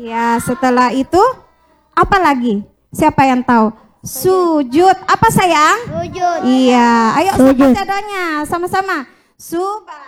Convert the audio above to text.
Iya, setelah itu apa lagi? Siapa yang tahu? Sujud. Apa sayang? Sujud. Iya, ayo Sujud. sajadahnya sama-sama. Subhan